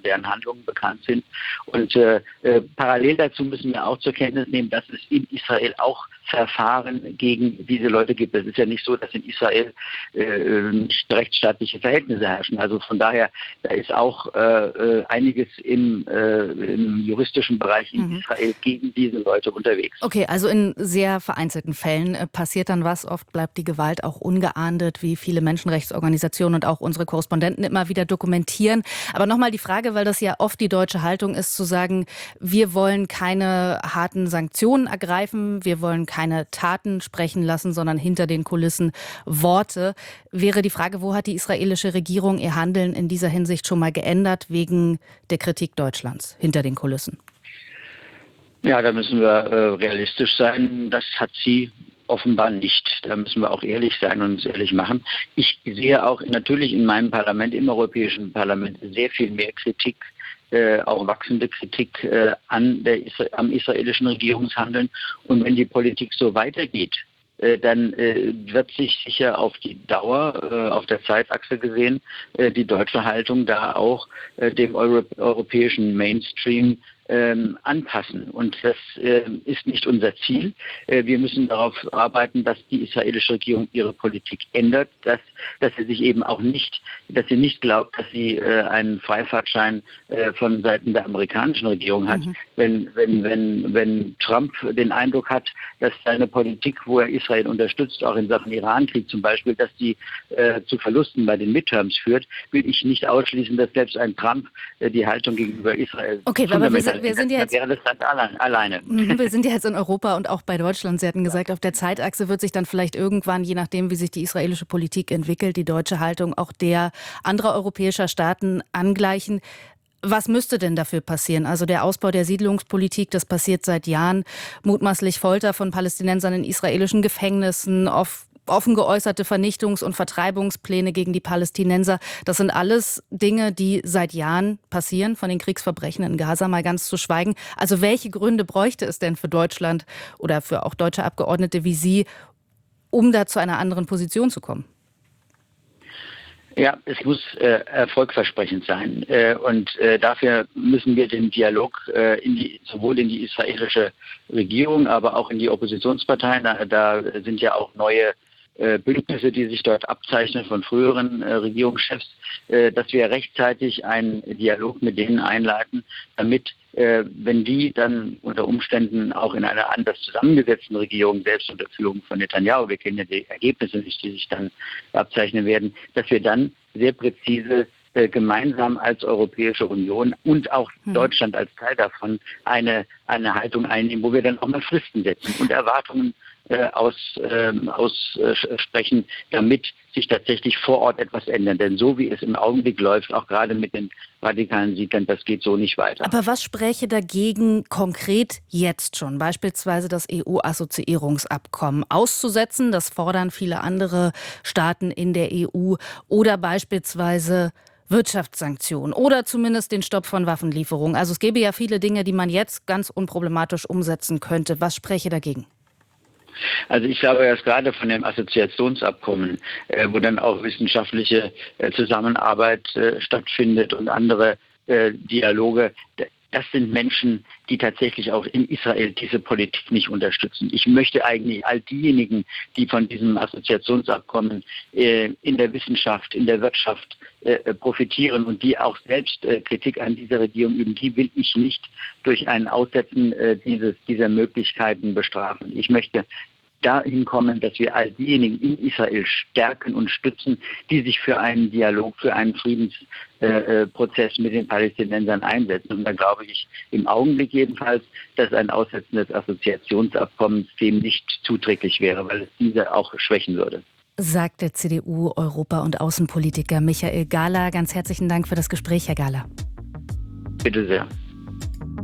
deren Handlungen bekannt sind. Und parallel dazu müssen wir auch zur Kenntnis nehmen, dass es in Israel auch Verfahren gegen diese Leute gibt. Es ist ja nicht so, dass in Israel nicht rechtsstaatliche Verhältnisse herrschen. Also von daher, da ist auch einiges im juristischen Bereich in Israel gegen diese Leute unterwegs. Okay, also in sehr vereinzelten Fällen passiert dann was. Oft bleibt die Gewalt auch ungeahndet, wie viele Menschenrechtsorganisationen und auch unsere Korrespondenten immer wieder dokumentieren. Aber nochmal die Frage, weil das ja oft die deutsche Haltung ist, zu sagen, wir wollen keine harten Sanktionen ergreifen, wir wollen keine Taten sprechen lassen, sondern hinter den Kulissen Worte. Wäre die Frage, wo hat die israelische Regierung ihr Handeln in dieser Hinsicht schon mal geändert, wegen der Kritik Deutschlands hinter den Kulissen? Ja, da müssen wir realistisch sein. Das hat sie offenbar nicht. Da müssen wir auch ehrlich sein und uns ehrlich machen. Ich sehe auch natürlich in meinem Parlament, im Europäischen Parlament, sehr viel mehr Kritik, auch wachsende Kritik am israelischen Regierungshandeln. Und wenn die Politik so weitergeht, dann wird sich sicher auf die Dauer, auf der Zeitachse gesehen, die deutsche Haltung da auch dem europäischen Mainstream anpassen. Und das ist nicht unser Ziel. Wir müssen darauf arbeiten, dass die israelische Regierung ihre Politik ändert, dass sie sich eben auch nicht, dass sie nicht glaubt, dass sie einen Freifahrtschein von Seiten der amerikanischen Regierung hat. Wenn Trump den Eindruck hat, dass seine Politik, wo er Israel unterstützt, auch in Sachen Irankrieg zum Beispiel, dass die zu Verlusten bei den Midterms führt, will ich nicht ausschließen, dass selbst ein Trump die Haltung gegenüber Israel wir sind ja jetzt, wäre das Land alleine. Wir sind ja jetzt in Europa und auch bei Deutschland. Sie hatten gesagt, auf der Zeitachse wird sich dann vielleicht irgendwann, je nachdem, wie sich die israelische Politik entwickelt, die deutsche Haltung auch der anderer europäischer Staaten angleichen. Was müsste denn dafür passieren? Also der Ausbau der Siedlungspolitik, das passiert seit Jahren. Mutmaßlich Folter von Palästinensern in israelischen Gefängnissen, offen geäußerte Vernichtungs- und Vertreibungspläne gegen die Palästinenser. Das sind alles Dinge, die seit Jahren passieren, von den Kriegsverbrechen in Gaza mal ganz zu schweigen. Also welche Gründe bräuchte es denn für Deutschland oder für auch deutsche Abgeordnete wie Sie, um da zu einer anderen Position zu kommen? Ja, es muss erfolgversprechend sein. Und dafür müssen wir den Dialog sowohl in die israelische Regierung, aber auch in die Oppositionsparteien, da sind ja auch neue Bündnisse, die sich dort abzeichnen von früheren Regierungschefs, dass wir rechtzeitig einen Dialog mit denen einleiten, damit, wenn die dann unter Umständen auch in einer anders zusammengesetzten Regierung, selbst unter Führung von Netanyahu, wir kennen ja die Ergebnisse nicht, die sich dann abzeichnen werden, dass wir dann sehr präzise gemeinsam als Europäische Union und auch Deutschland als Teil davon eine Haltung einnehmen, wo wir dann auch mal Fristen setzen und Erwartungen aussprechen, damit sich tatsächlich vor Ort etwas ändert. Denn so wie es im Augenblick läuft, auch gerade mit den radikalen Siedlern, das geht so nicht weiter. Aber was spräche dagegen konkret jetzt schon? Beispielsweise das EU-Assoziierungsabkommen auszusetzen, das fordern viele andere Staaten in der EU, oder beispielsweise Wirtschaftssanktionen oder zumindest den Stopp von Waffenlieferungen. Also es gäbe ja viele Dinge, die man jetzt ganz unproblematisch umsetzen könnte. Was spräche dagegen? Also ich glaube, dass gerade von dem Assoziationsabkommen, wo dann auch wissenschaftliche Zusammenarbeit stattfindet und andere Dialoge, das sind Menschen, die tatsächlich auch in Israel diese Politik nicht unterstützen. Ich möchte eigentlich all diejenigen, die von diesem Assoziationsabkommen in der Wissenschaft, in der Wirtschaft profitieren und die auch selbst Kritik an dieser Regierung üben, die will ich nicht durch ein Aussetzen dieser Möglichkeiten bestrafen. Ich möchte dahin kommen, dass wir all diejenigen in Israel stärken und stützen, die sich für einen Dialog, für einen Friedensprozess mit den Palästinensern einsetzen. Und da glaube ich im Augenblick jedenfalls, dass ein Aussetzen des Assoziationsabkommens dem nicht zuträglich wäre, weil es diese auch schwächen würde. Sagt der CDU-Europa- und Außenpolitiker Michael Gahler. Ganz herzlichen Dank für das Gespräch, Herr Gahler. Bitte sehr.